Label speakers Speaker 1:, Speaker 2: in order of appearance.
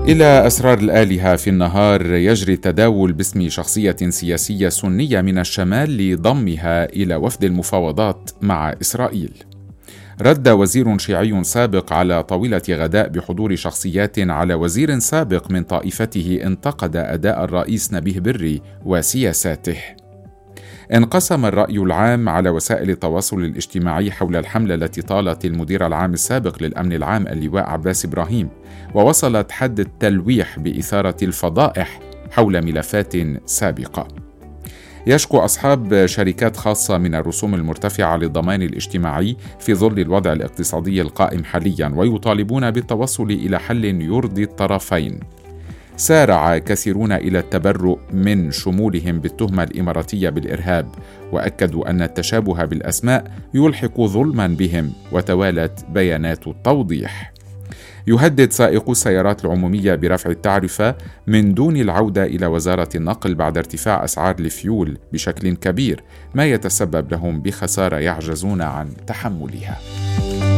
Speaker 1: إلى أسرار الآلهة في النهار، يجري التداول باسم شخصية سياسية سنية من الشمال لضمها إلى وفد المفاوضات مع إسرائيل. رد وزير شيعي سابق على طاولة غداء بحضور شخصيات على وزير سابق من طائفته انتقد أداء الرئيس نبيه بري وسياساته. انقسم الرأي العام على وسائل التواصل الاجتماعي حول الحملة التي طالت المدير العام السابق للأمن العام اللواء عباس إبراهيم، ووصلت حد التلويح بإثارة الفضائح حول ملفات سابقة. يشكو أصحاب شركات خاصة من الرسوم المرتفعة للضمان الاجتماعي في ظل الوضع الاقتصادي القائم حاليا، ويطالبون بالتوصل إلى حل يرضي الطرفين. سارع كثيرون إلى التبرؤ من شمولهم بالتهمة الإماراتية بالإرهاب، وأكدوا أن التشابه بالأسماء يلحق ظلما بهم، وتوالت بيانات التوضيح. يهدد سائقو السيارات العمومية برفع التعرفة من دون العودة إلى وزارة النقل بعد ارتفاع أسعار الفيول بشكل كبير، ما يتسبب لهم بخسارة يعجزون عن تحملها.